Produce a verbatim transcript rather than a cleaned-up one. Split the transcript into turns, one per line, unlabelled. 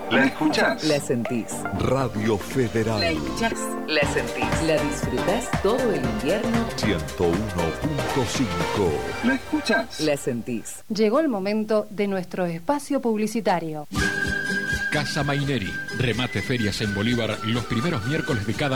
La escuchás.
La sentís.
Radio Federal.
La escuchás. La sentís. La disfrutás todo el invierno.
ciento uno punto cinco.
La escuchás.
La sentís.
Llegó el momento de nuestro espacio publicitario.
Casa Maineri. Remate ferias en Bolívar los primeros miércoles de cada